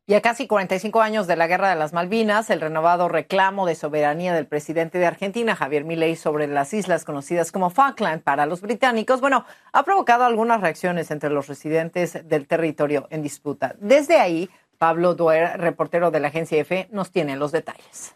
Y a casi 45 años de la Guerra de las Malvinas, el renovado reclamo de soberanía del presidente de Argentina, Javier Milei, sobre las islas conocidas como Falkland para los británicos, ha provocado algunas reacciones entre los residentes del territorio en disputa. Desde ahí, Pablo Duer, reportero de la agencia EFE, nos tiene los detalles.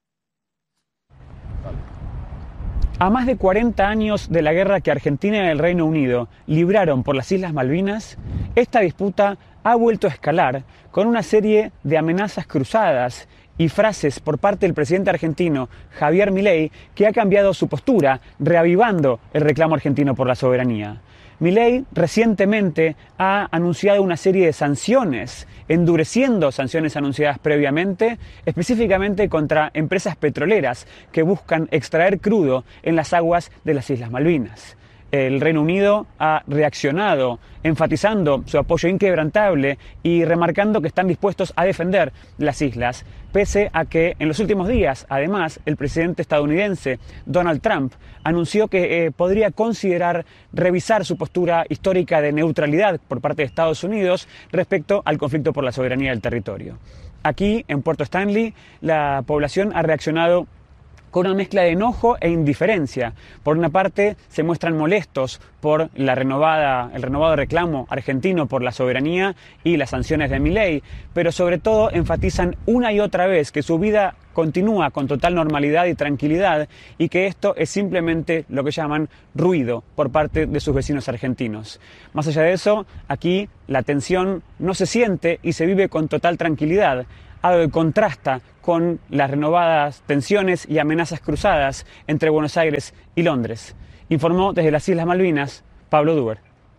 A más de 40 años de la guerra que Argentina y el Reino Unido libraron por las Islas Malvinas, esta disputa ha vuelto a escalar con una serie de amenazas cruzadas y frases por parte del presidente argentino Javier Milei, que ha cambiado su postura, reavivando el reclamo argentino por la soberanía. Milei recientemente ha anunciado una serie de sanciones, endureciendo sanciones anunciadas previamente, específicamente contra empresas petroleras que buscan extraer crudo en las aguas de las Islas Malvinas. El Reino Unido ha reaccionado, enfatizando su apoyo inquebrantable y remarcando que están dispuestos a defender las islas, pese a que en los últimos días, además, el presidente estadounidense Donald Trump anunció que podría considerar revisar su postura histórica de neutralidad por parte de Estados Unidos respecto al conflicto por la soberanía del territorio. Aquí, en Puerto Stanley, la población ha reaccionado con una mezcla de enojo e indiferencia. Por una parte, se muestran molestos por el renovado reclamo argentino por la soberanía y las sanciones de Milei, pero sobre todo enfatizan una y otra vez que su vida continúa con total normalidad y tranquilidad y que esto es simplemente lo que llaman ruido por parte de sus vecinos argentinos. Más allá de eso, aquí la tensión no se siente y se vive con total tranquilidad, algo que contrasta con las renovadas tensiones y amenazas cruzadas entre Buenos Aires y Londres. Informó desde las Islas Malvinas, Pablo Duer.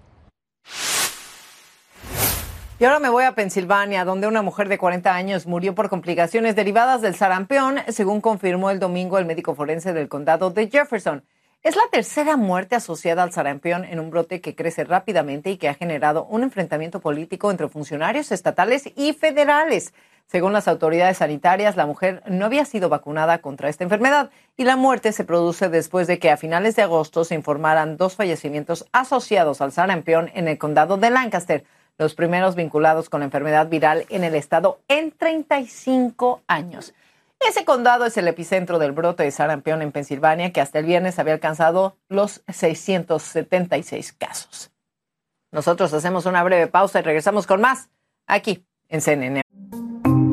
Y ahora me voy a Pensilvania, donde una mujer de 40 años murió por complicaciones derivadas del sarampión, según confirmó el domingo el médico forense del condado de Jefferson. Es la tercera muerte asociada al sarampión en un brote que crece rápidamente y que ha generado un enfrentamiento político entre funcionarios estatales y federales. Según las autoridades sanitarias, la mujer no había sido vacunada contra esta enfermedad y la muerte se produce después de que a finales de agosto se informaran 2 fallecimientos asociados al sarampión en el condado de Lancaster, los primeros vinculados con la enfermedad viral en el estado en 35 años. Ese condado es el epicentro del brote de sarampión en Pensilvania, que hasta el viernes había alcanzado los 676 casos. Nosotros hacemos una breve pausa y regresamos con más aquí en CNN.